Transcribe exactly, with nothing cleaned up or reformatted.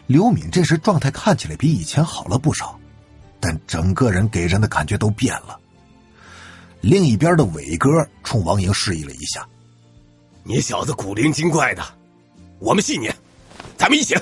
刘敏这时状态看起来比以前好了不少，但整个人给人的感觉都变了。另一边的伟哥冲王莹示意了一下：“ 你小子古灵精怪的，我们信你，咱们一起。”